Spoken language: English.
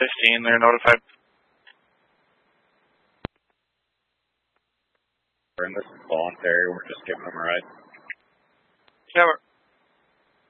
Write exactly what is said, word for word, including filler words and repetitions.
fifteen, they're notified. And this is voluntary, we're just giving them a ride. Yeah, we're